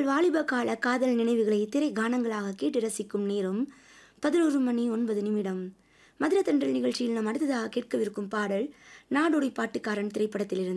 வாலிப கால காதல் நினைவுகளை திரை கானங்களாக கேட்டு ரசிக்கும் நேரம் 11:09. மதுரை தென்றல் நிகழ்ச்சியில் நாம் அடுத்ததாக கேட்கவிருக்கும் பாடல் நாடோடி பாட்டுக்காரன் திரைப்படத்திலிருந்து.